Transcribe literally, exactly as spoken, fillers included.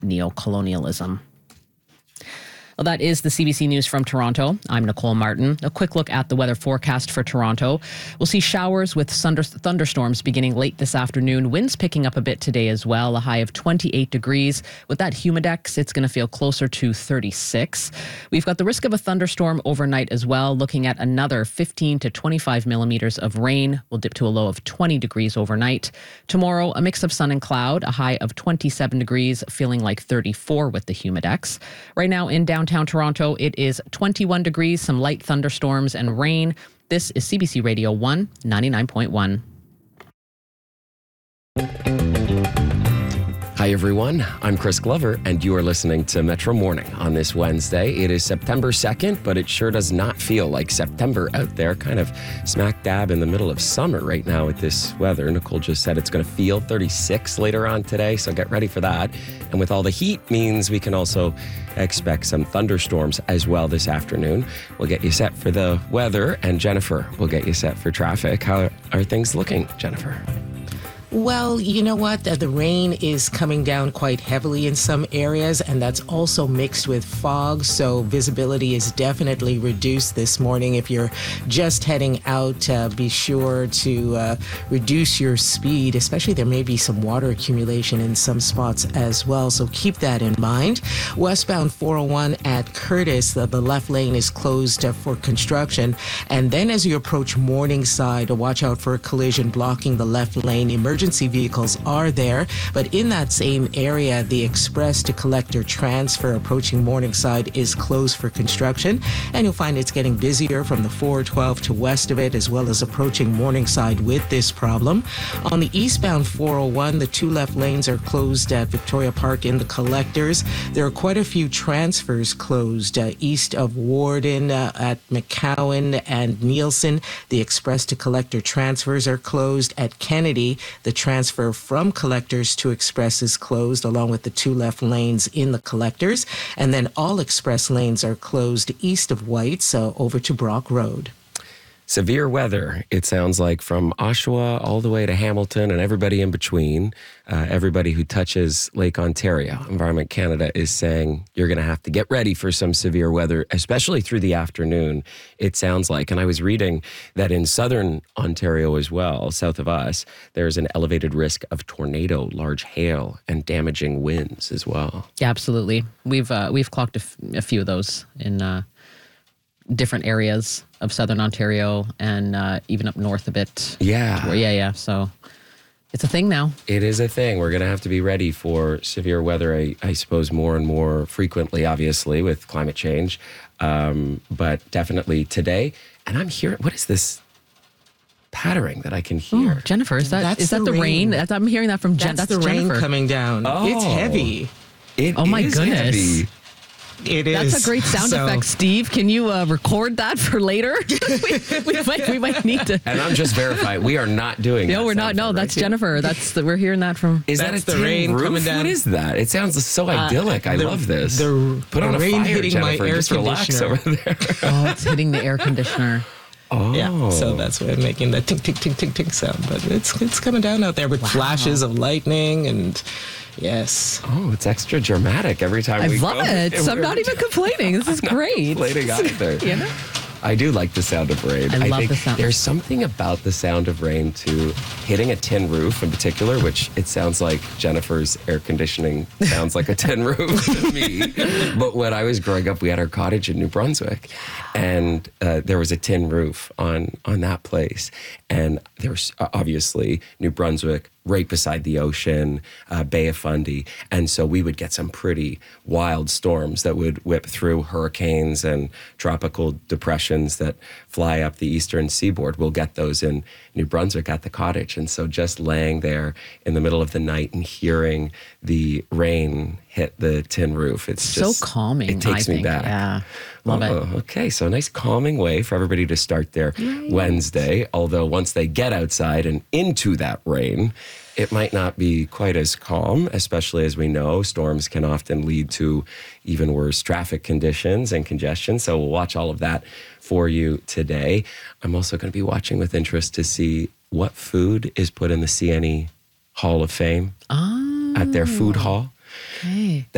neocolonialism. Well, that is the C B C News from Toronto. I'm Nicole Martin. A quick look at the weather forecast for Toronto. We'll see showers with thunder- thunderstorms beginning late this afternoon. Winds picking up a bit today as well, a high of twenty-eight degrees. With that humidex, it's going to feel closer to thirty-six. We've got the risk of a thunderstorm overnight as well, looking at another fifteen to twenty-five millimeters of rain. We'll dip to a low of twenty degrees overnight. Tomorrow, a mix of sun and cloud, a high of twenty-seven degrees, feeling like thirty-four with the humidex. Right now in downtown Toronto, it is twenty-one degrees, some light thunderstorms and rain. This is C B C Radio one, ninety-nine point one. Hi, everyone. I'm Chris Glover, and you are listening to Metro Morning on this Wednesday. It is September second, but it sure does not feel like September out there. Kind of smack dab in the middle of summer right now with this weather. Nicole just said it's going to feel thirty-six later on today, so get ready for that. And with all the heat means we can also expect some thunderstorms as well this afternoon. We'll get you set for the weather, and Jennifer will get you set for traffic. How are things looking, Jennifer? Well, you know what? The, the rain is coming down quite heavily in some areas, and that's also mixed with fog, so visibility is definitely reduced this morning. If you're just heading out, uh, be sure to uh, reduce your speed, especially there may be some water accumulation in some spots as well, so keep that in mind. Westbound four oh one at Curtis, the, the left lane is closed uh, for construction, and then as you approach Morningside, uh, watch out for a collision blocking the left lane. Emergency Emergency vehicles are there, but in that same area, the express to collector transfer approaching Morningside is closed for construction, and you'll find it's getting busier from the four twelve to west of it, as well as approaching Morningside with this problem. On the eastbound four oh one, the two left lanes are closed at Victoria Park in the collectors. There are quite a few transfers closed uh, east of Warden uh, at McCowan and Nielsen. The express to collector transfers are closed at Kennedy. The transfer from collectors to express is closed, along with the two left lanes in the collectors. And then all express lanes are closed east of White, so over to Brock Road. Severe weather, it sounds like, from Oshawa all the way to Hamilton and everybody in between. Uh, everybody who touches Lake Ontario. Environment Canada is saying you're going to have to get ready for some severe weather, especially through the afternoon, it sounds like. And I was reading that in southern Ontario as well, south of us, there's an elevated risk of tornado, large hail, and damaging winds as well. Yeah, absolutely. We've uh, we've clocked a, f- a few of those in uh, different areas of southern Ontario and uh, even up north a bit. Yeah. Yeah, yeah. So it's a thing now. It is a thing. We're going to have to be ready for severe weather, I, I suppose, more and more frequently, obviously, with climate change. Um, but definitely today. And I'm hearing, what is this pattering that I can hear? Oh, Jennifer, is that That's is that the the rain? rain. That's, I'm hearing that from Jen. That's, That's the Jennifer. rain coming down. Oh. It's heavy. It Oh, my is goodness. heavy. It is. That's a great sound So- effect, Steve. Can you uh, record that for later? we, we, might, we might need to. And I'm just verifying, we are not doing No, that we're not. sound No, effect, that's right? Jennifer. That's the, we're hearing that from. Is That's that a the tin rain roof? coming down. What is that? It sounds so idyllic. I the- love this. the- Put the on a rain fire, hitting my Jennifer. air Just relax conditioner. over there. Oh, it's hitting the air conditioner. Oh. Yeah, so that's why I'm making that tick, tick, tick, tick, tick sound. But it's it's coming down out there with Wow. flashes of lightning and yes. Oh, it's extra dramatic every time I we love go. it. And I'm we're not even complaining. This is great. complaining either. You know? I do like the sound of rain. I love think the sound. There's something about the sound of rain too, hitting a tin roof in particular, which it sounds like Jennifer's air conditioning sounds like a tin roof to me. But when I was growing up, we had our cottage in New Brunswick, and uh, there was a tin roof on on that place, and there was uh, obviously New Brunswick, right beside the ocean, uh, Bay of Fundy. And so we would get some pretty wild storms that would whip through, hurricanes and tropical depressions that fly up the eastern seaboard. We'll get those in New Brunswick at the cottage. And so just laying there in the middle of the night and hearing the rain hit the tin roof, it's just so calming. It takes I me think. back. Yeah, love oh, it. Okay, so a nice calming way for everybody to start their Right. Wednesday. Although once they get outside and into that rain, it might not be quite as calm, especially as we know storms can often lead to even worse traffic conditions and congestion. So we'll watch all of that for you today. I'm also going to be watching with interest to see what food is put in the C N E Hall of Fame Oh, at their food hall. okay.